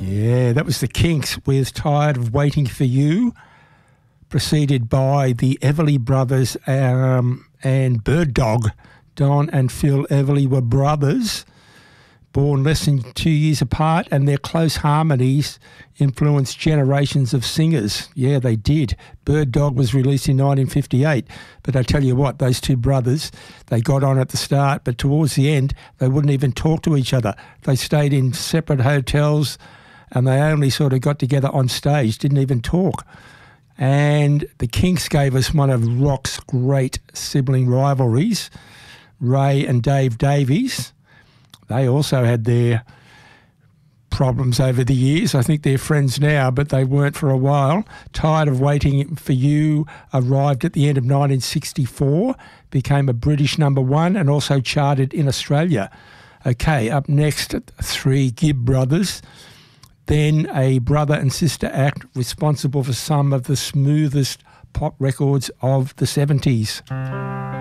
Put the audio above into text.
Yeah, that was the Kinks with Tired of Waiting for You, preceded by the Everly Brothers and Bird Dog. Don and Phil Everly were brothers, born less than 2 years apart, and their close harmonies influenced generations of singers. Yeah, they did. Bird Dog was released in 1958, but I tell you what, those two brothers, they got on at the start, but towards the end, they wouldn't even talk to each other. They stayed in separate hotels, and they only sort of got together on stage, didn't even talk. And the Kinks gave us one of rock's great sibling rivalries, Ray and Dave Davies. They also had their problems over the years. I think they're friends now, but they weren't for a while. Tired of Waiting for You arrived at the end of 1964, became a British #1 and also charted in Australia. Okay, up next, three Gibb brothers, then a brother and sister act responsible for some of the smoothest pop records of the 70s.